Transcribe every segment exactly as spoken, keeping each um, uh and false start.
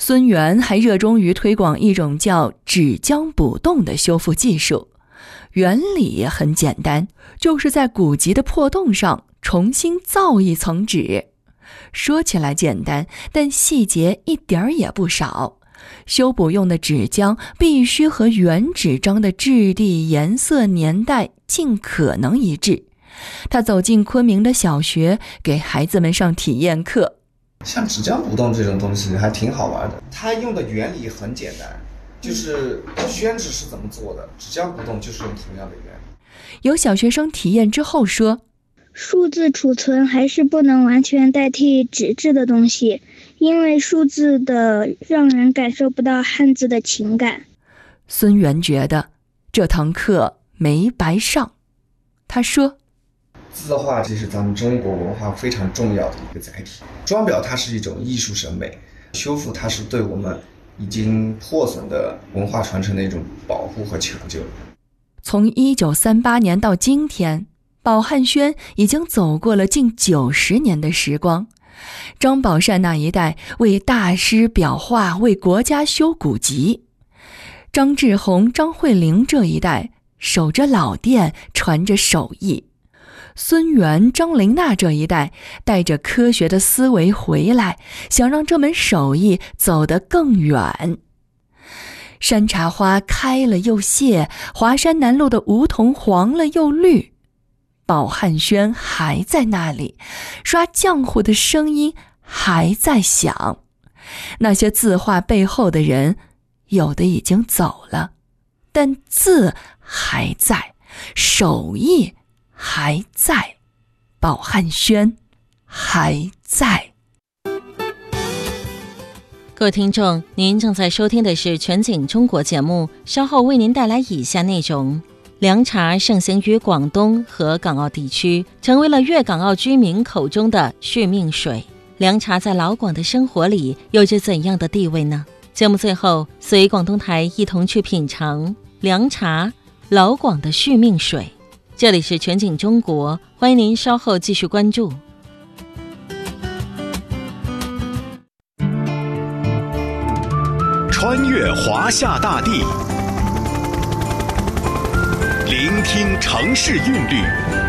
孙元还热衷于推广一种叫纸浆补洞的修复技术，原理也很简单，就是在古籍的破洞上重新造一层纸。说起来简单，但细节一点儿也不少。修补用的纸浆必须和原纸张的质地、颜色、年代尽可能一致。他走进昆明的小学，给孩子们上体验课。 像纸浆补洞这种东西还挺好玩的，它用的原理很简单，就是宣纸是怎么做的，纸浆补洞就是用同样的原理。 有小学生体验之后说， 数字储存还是不能完全代替纸质的东西，因为数字的让人感受不到汉字的情感。 孙元觉得这堂课没白上。他说， 字画这是咱们中国文化非常重要的一个载体，装裱它是一种艺术审美，修复它是对我们已经破损的文化传承的一种保护和抢救。 从一九三八年到今天，宝汉轩已经走过了近九十年的时光。张宝善那一代为大师裱画，为国家修古籍；张志宏、张惠玲这一代守着老店，传着手艺；孙元、张玲娜这一代带着科学的思维回来，想让这门手艺走得更远。山茶花开了又谢，华山南路的梧桐黄了又绿，宝汉轩还在那里，刷浆糊的声音还在响。那些字画背后的人，有的已经走了，但字还在，手艺还在，宝汉轩还在。 各位听众，您正在收听的是全景中国节目，稍后为您带来以下内容。凉茶盛行于广东和港澳地区，成为了粤港澳居民口中的续命水。凉茶在老广的生活里有着怎样的地位呢？节目最后，随广东台一同去品尝凉茶，老广的续命水。这里是全景中国，欢迎您稍后继续关注。 穿越华夏大地，聆听城市韵律，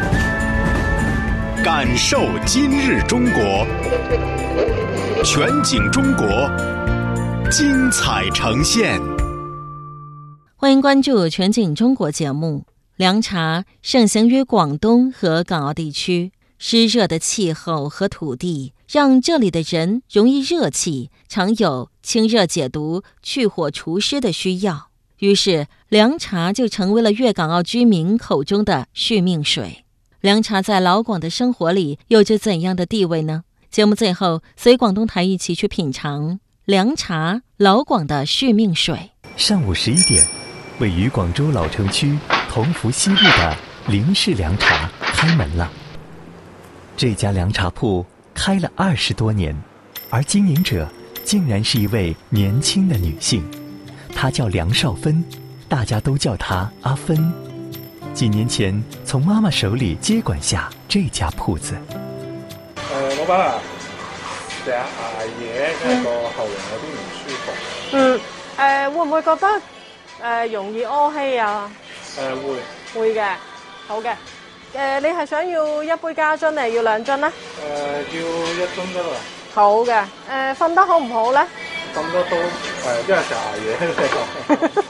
感受今日中国。全景中国，精彩呈现。 欢迎关注全景中国节目。凉茶盛行于广东和港澳地区，湿热的气候和土地让这里的人容易热气，常有清热解毒、去火除湿的需要。于是凉茶就成为了粤港澳居民口中的续命水。凉茶在老广的生活里有着怎样的地位呢？节目最后，随广东台一起去品尝凉茶，老广的续命水。 上午十一点，位于广州老城区同福西路的林氏凉茶开门了。这家凉茶铺开了二十多年，而经营者竟然是一位年轻的女性，她叫梁少芬，大家都叫她阿芬。几年前从妈妈手里接管下这家铺子。 誒，老闆啊，成日捱夜，因為個喉嚨有啲唔舒服。 嗯，誒會唔會覺得誒容易屙氣啊？ 誒會。 會嘅，好嘅。誒，你係想要一杯加樽定係要兩樽咧？誒， 要一樽得啦。 好嘅。誒，瞓得好唔好咧？ 瞓得都誒，因為成日捱夜。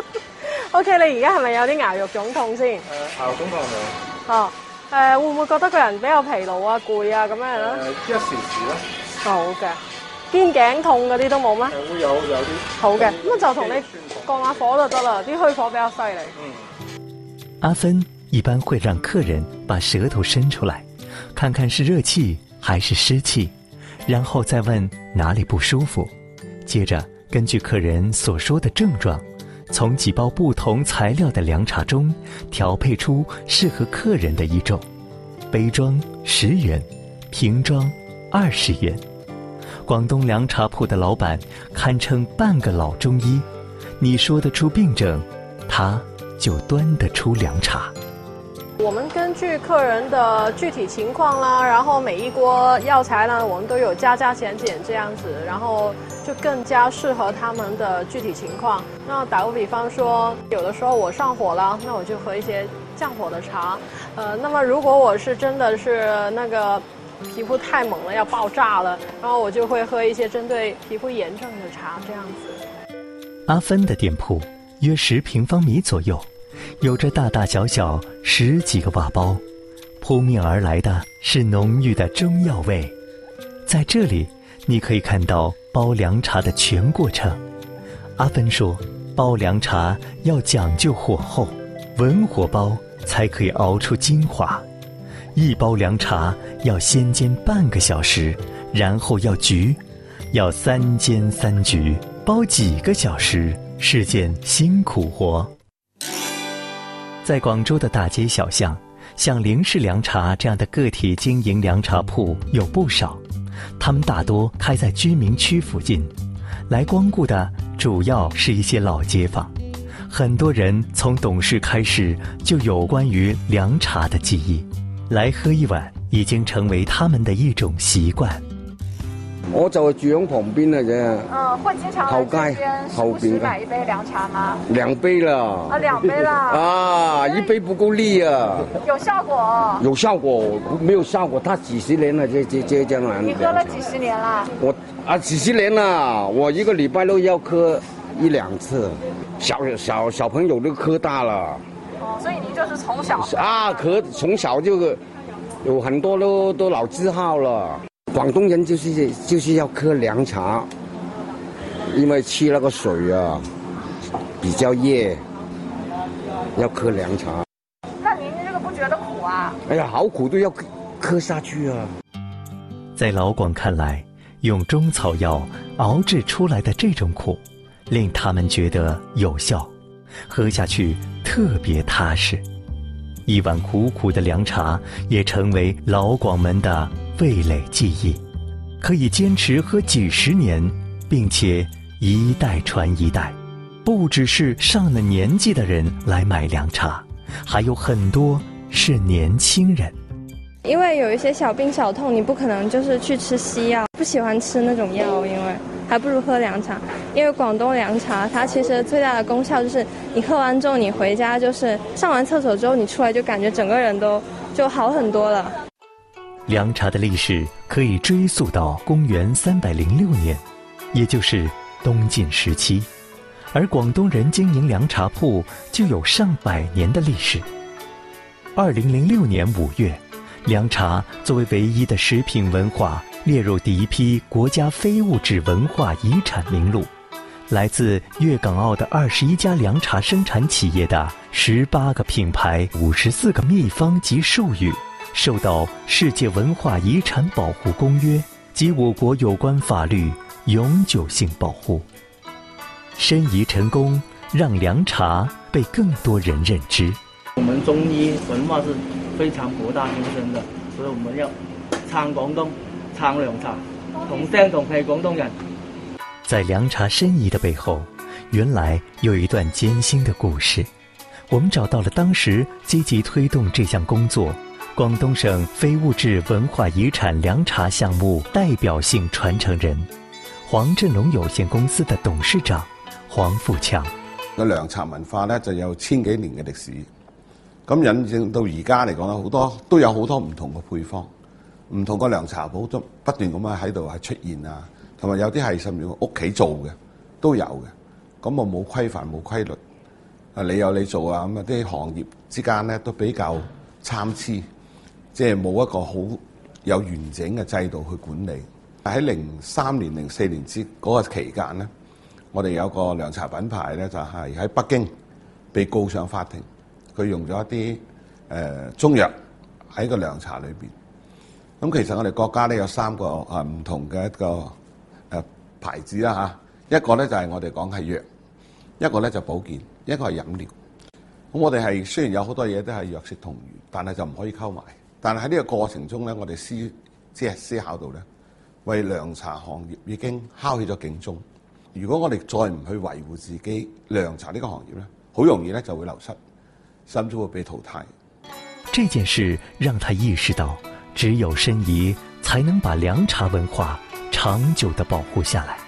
O K， 你而家係咪有啲牙肉腫痛先？誒， 牙肉腫痛係咪？ 哦。誒，會唔會覺得個人比較疲勞啊、攰啊咁樣咧？ 誒，一時時啦。 好嘅。肩頸痛嗰啲都冇咩？ 誒，會有有啲。 好嘅，咁就同你降下火就得啦，啲虛火比較犀利。 嗯。阿芬一般會讓客人把舌頭伸出來，看看是熱氣還是濕氣，然後再問哪裡不舒服，接着根據客人所說的症狀，從幾包不同材料的涼茶中調配出適合客人的一種，杯裝十元，瓶裝二十元。廣東涼茶鋪的老闆堪稱半個老中醫，你說得出病症，他就端得出涼茶。 我們根據客人的具體情況啦，然後每一鍋藥材呢，我們都有加加減減這樣子，然後就更加适合他们的具体情况。那打个比方说，有的时候我上火了，那我就喝一些降火的茶。呃，那么如果我是真的是那个皮肤太猛了，要爆炸了，然后我就会喝一些针对皮肤炎症的茶，这样子。 阿芬的店铺约十平方米左右，有着大大小小十几个瓦包，扑面而来的是浓郁的中药味。在这里，你可以看到煲凉茶的全过程。阿芬说，煲凉茶要讲究火候，文火煲才可以熬出精华。一煲凉茶要先煎半个小时，然后要焗，要三煎三焗，煲几个小时是件辛苦活。在广州的大街小巷，像林氏凉茶这样的个体经营凉茶铺有不少，他们大多开在居民区附近，来光顾的主要是一些老街坊。很多人从懂事开始就有关于凉茶的记忆，来喝一碗已經成為他們的一種習慣。 我就係住喺旁邊嘅啫。 嗯，會經常來這邊時不時買一杯涼茶嗎？ 兩杯啦。 啊，兩杯啦。 啊，一杯不夠力啊。 有效果。 有效果，沒有效果，它幾十年了，這這這這樣。 你喝了幾十年啦？ 我啊，幾十年啦，我一個禮拜都要喝一兩次。小小小朋友都喝大了。 哦，所以您就是從小啊，喝從小就有很多都都老字號了。廣東人就是就是要喝涼茶，因為吃那個水啊比較熱，要喝涼茶。 那您這個不覺得苦啊？ 哎呀，好苦都要喝下去啊！ 在老廣看來，用中草藥熬製出來的這種苦，令他們覺得有效，喝下去特別踏實。一碗苦苦的涼茶也成為老廣們的味蕾記憶，可以堅持喝幾十年，並且一代傳一代。不只是上了年紀的人來買涼茶，還有很多是年輕人。 因為有一些小病小痛，你不可能就是去吃西藥，不喜歡吃那種藥，因為還不如喝涼茶。因為廣東涼茶它其實最大的功效就是你喝完之後你回家就是上完廁所之後你出來就感覺整個人都就好很多了。 涼茶的歷史可以追溯到公元三百零六年，也就是東晉時期，而廣東人經營涼茶鋪就有上百年的歷史。二零零六年五月，涼茶作為唯一的食品文化列入第一批國家非物質文化遺產名錄。來自粵港澳的二十一家涼茶生產企業的十八個品牌、五十四個秘方及術語，受到世界文化遺產保護公約及我國有關法律永久性保護。申遺成功，讓涼茶被更多人認知。 我們中醫文化是非常博大精深的，所以我們要撐廣東，撐涼茶，同聲同氣廣東人。 在涼茶申遺的背後，原來有一段艱辛的故事。我們找到了當時積極推動這項工作廣東省非物質文化遺產涼茶項目代表性傳承人，黃振龍有限公司的董事長黃富強。 個涼茶文化咧就有千幾年嘅歷史，咁引證到而家嚟講咧，好多都有好多唔同嘅配方，唔同嘅涼茶鋪都不斷咁樣喺度係出現啊，同埋有啲係甚至乎屋企做嘅都有嘅，咁我冇規範冇規律，啊你有你做啊，咁啊啲行業之間咧都比較參差，即係冇一個好有完整嘅制度去管理。喺零三年、零四年之嗰個期間咧，我哋有個涼茶品牌咧，就係喺北京被告上法庭，佢用咗一啲誒、呃、中藥喺個涼茶裏邊。咁其實我哋國家咧有三個啊唔同嘅一個誒、呃、牌子啦嚇，一個咧就係我哋講係藥，一個咧就保健，一個係飲料。咁我哋係雖然有好多嘢都係藥食同源，但係就唔可以溝埋。但係喺呢個過程中咧，我哋思即係思考到咧，為涼茶行業已經敲起咗警鐘。如果我哋再唔去維護自己涼茶呢個行業咧，好容易咧就會流失，甚至會被淘汰。 這件事讓他意識到，只有申遺才能把涼茶文化長久地保護下來。